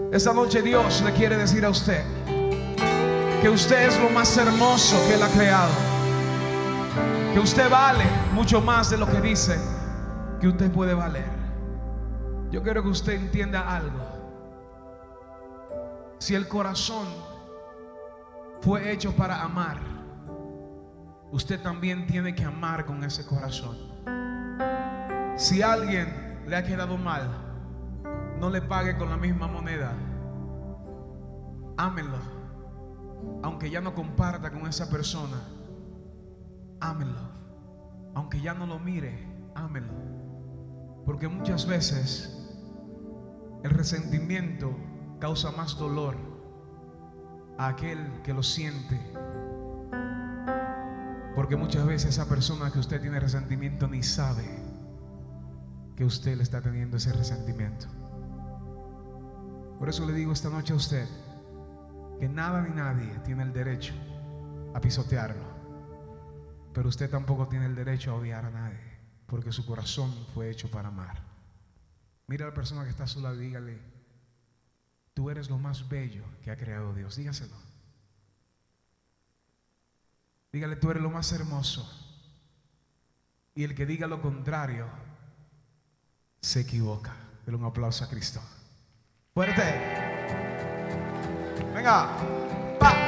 Esta noche Dios le quiere decir a usted que usted es lo más hermoso que Él ha creado, que usted vale mucho más de lo que dice que usted puede valer. Yo quiero que usted entienda algo. Si el corazón fue hecho para amar, usted también tiene que amar con ese corazón. Si a alguien le ha quedado mal, no le pague con la misma moneda. Ámenlo. Aunque ya no comparta con esa persona, ámenlo. Aunque ya no lo mire, ámenlo. Porque muchas veces el resentimiento causa más dolor a aquel que lo siente. Porque muchas veces esa persona que usted tiene resentimiento ni sabe que usted le está teniendo ese resentimiento. Por eso le digo esta noche a usted que nada ni nadie tiene el derecho a pisotearlo, pero usted tampoco tiene el derecho a odiar a nadie, porque su corazón fue hecho para amar. Mira a la persona que está a su lado y dígale: tú eres lo más bello que ha creado Dios. Dígaselo. Dígale: tú eres lo más hermoso. Y el que diga lo contrario se equivoca. Dale un aplauso a Cristo. Fuerte. Venga.